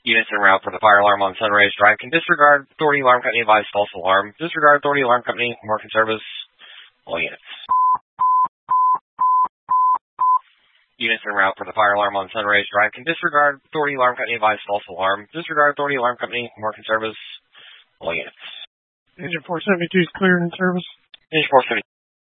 Units en route for the fire alarm on Sunrise Drive can disregard authority alarm company advised false alarm. Disregard authority alarm company, Morgan service, all units. Units en route for the fire alarm on Sunrise Drive can disregard authority alarm company advised false alarm. Disregard authority alarm company, Morgan service, all units. Engine 472 is cleared in service. Engine 472.